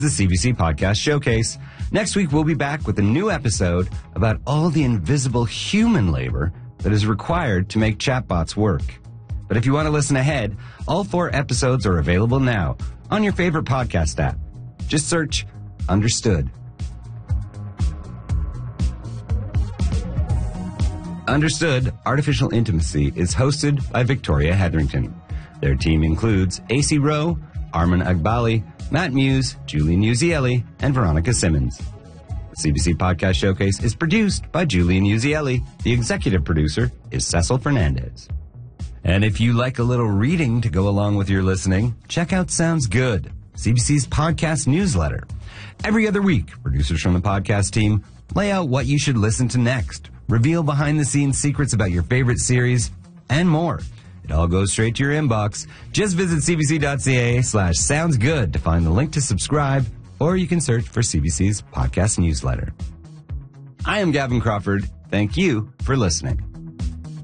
the CBC Podcast Showcase. Next week, we'll be back with a new episode about all the invisible human labor that is required to make chatbots work. But if you want to listen ahead, all 4 episodes are available now on your favorite podcast app. Just search Understood. Understood Artificial Intimacy is hosted by Victoria Hetherington. Their team includes AC Rowe, Armin Agbali, Matt Muse, Julian Uzieli, and Veronica Simmons. The CBC Podcast Showcase is produced by Julian Uzieli. The executive producer is Cecil Fernandez. And if you like a little reading to go along with your listening, check out Sounds Good, CBC's podcast newsletter. Every other week, producers from the podcast team lay out what you should listen to next, reveal behind-the-scenes secrets about your favorite series, and more. It all goes straight to your inbox. Just visit cbc.ca/soundsgood to find the link to subscribe, or you can search for CBC's podcast newsletter. I am Gavin Crawford. Thank you for listening.